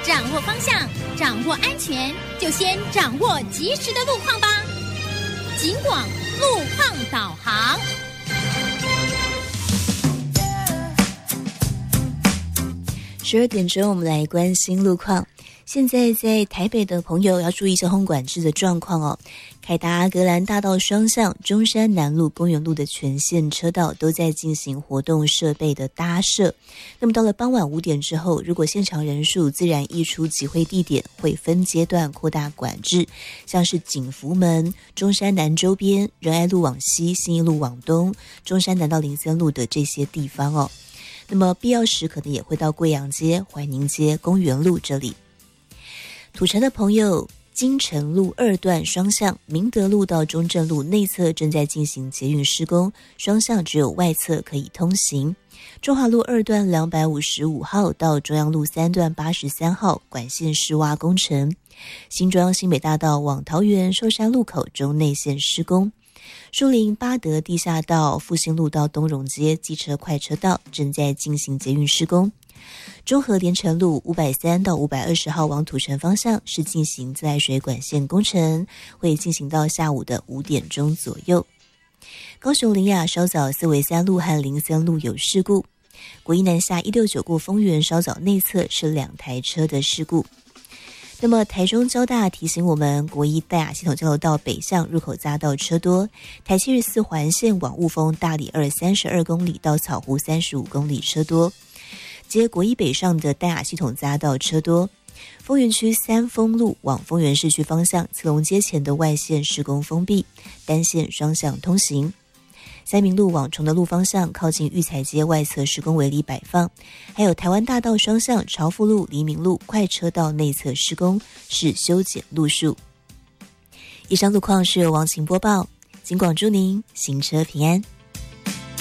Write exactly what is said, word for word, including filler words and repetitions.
掌握方向，掌握安全，就先掌握及时的路况吧。警广路况导航。 十二点钟，我们来关心路况。现在在台北的朋友要注意交通管制的状况哦。凯达格兰大道双向、中山南路、公园路的全线车道都在进行活动设备的搭设。那么到了傍晚五点之后，如果现场人数自然溢出集会地点，会分阶段扩大管制，像是景福门、中山南周边、仁爱路往西、信义路往东、中山南到林森路的这些地方哦。那么必要时可能也会到贵阳街、怀宁街、公园路这里。土城的朋友，金城路二段双向明德路到中正路内侧正在进行捷运施工，双向只有外侧可以通行。中华路二段两百五十五号到中央路三段八十三号管线施挖工程。新庄新北大道往桃园寿山路口中内线施工。树林八德地下道复兴路到东荣街机车快车道正在进行捷运施工。中和连城路五百三到五百二十号往土城方向是进行自来水管线工程，会进行到下午的五点钟左右。高雄林雅稍早四维三路和林森路有事故，国一南下一六九过丰原稍早内侧是两台车的事故。那么台中交大提醒我们，国一大雅系统交流道北向入口匝道车多，台七十四环线往雾峰大里二三十二公里到草湖三十五公里车多。接国一北上的淡雅系统匝道车多，丰原区三丰路往丰原市区方向，慈龙街前的外线施工封闭，单线双向通行。三民路往崇德路方向，靠近育才街外侧施工围篱摆放，还有台湾大道双向朝福路、黎明路快车道内侧施工，是修剪路数。以上路况是由王晴播报，警广祝您行车平安。